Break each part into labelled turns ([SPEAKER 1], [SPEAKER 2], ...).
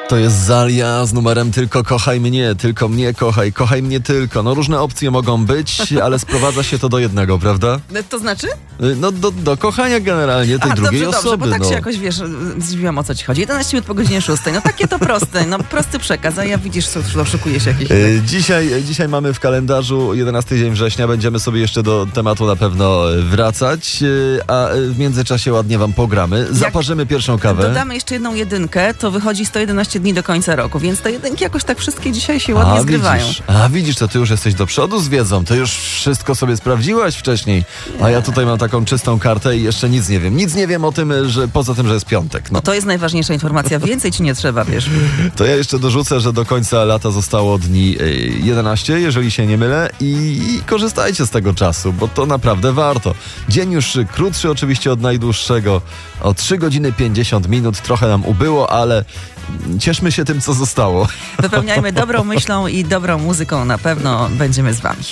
[SPEAKER 1] To jest Zalia z numerem Tylko kochaj mnie, tylko mnie kochaj mnie tylko. No różne opcje mogą być, ale sprowadza się to do jednego, prawda?
[SPEAKER 2] To znaczy?
[SPEAKER 1] No do kochania generalnie tej drugiej osoby.
[SPEAKER 2] Dobrze, bo tak się jakoś, wiesz, zdziwiłam, o co ci chodzi. 11 minut po godzinie 6. No takie to proste, prosty przekaz, a ja widzisz, doszukuje się jakiś...
[SPEAKER 1] Dzisiaj mamy w kalendarzu 11 dzień września, będziemy sobie jeszcze do tematu na pewno wracać, a w międzyczasie ładnie wam pogramy. Zaparzymy pierwszą kawę.
[SPEAKER 2] Dodamy jeszcze jedną jedynkę, to wychodzi 111 dni do końca roku, więc te jedynki jakoś tak wszystkie dzisiaj się ładnie zgrywają.
[SPEAKER 1] Widzisz, to ty już jesteś do przodu z wiedzą, to już wszystko sobie sprawdziłaś wcześniej, a ja tutaj mam taką czystą kartę i jeszcze nic nie wiem. Nic nie wiem o tym, że poza tym, że jest piątek. No.
[SPEAKER 2] To jest najważniejsza informacja, więcej ci nie trzeba, wiesz.
[SPEAKER 1] To ja jeszcze dorzucę, że do końca lata zostało dni 11, jeżeli się nie mylę, i korzystajcie z tego czasu, bo to naprawdę warto. Dzień już krótszy oczywiście od najdłuższego, o 3 godziny 50 minut, trochę nam ubyło, ale cieszmy się tym, co zostało.
[SPEAKER 2] Wypełniajmy dobrą myślą i dobrą muzyką, na pewno będziemy z wami.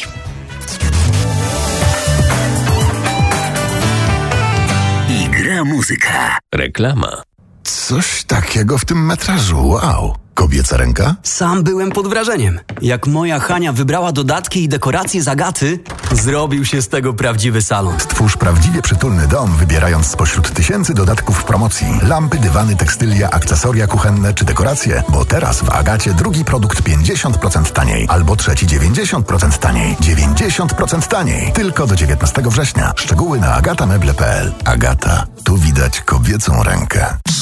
[SPEAKER 3] I gra muzyka. Reklama.
[SPEAKER 4] Coś takiego w tym metrażu, wow. Kobieca ręka?
[SPEAKER 5] Sam byłem pod wrażeniem. Jak moja Hania wybrała dodatki i dekoracje z Agaty, zrobił się z tego prawdziwy salon.
[SPEAKER 4] Stwórz prawdziwie przytulny dom, wybierając spośród tysięcy dodatków w promocji. Lampy, dywany, tekstylia, akcesoria kuchenne czy dekoracje. Bo teraz w Agacie drugi produkt 50% taniej. Albo trzeci 90% taniej. 90% taniej. Tylko do 19 września. Szczegóły na agatameble.pl. Agata. Tu widać kobiecą rękę.